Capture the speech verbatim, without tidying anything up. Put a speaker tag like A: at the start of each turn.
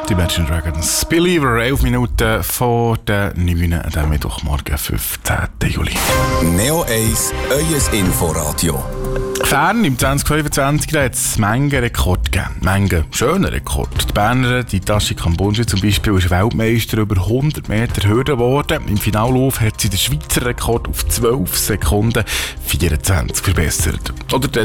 A: die Imagine Dragons. Believer, elf Minuten vor der neun an diesem Mittwochmorgen, fünfzehnten Juli.
B: Neo eins, euer Inforadio.
A: Fern im zwanzig fünfundzwanzig hat es Mengen Rekord gegeben. Mengen schöner Rekord. Die Bernerin, die Tashi Kambunji zum Beispiel, ist Weltmeister über hundert Meter Hürden geworden. Im Finallauf hat sie den Schweizer Rekord auf zwölf Sekunden vierundzwanzig verbessert. Oder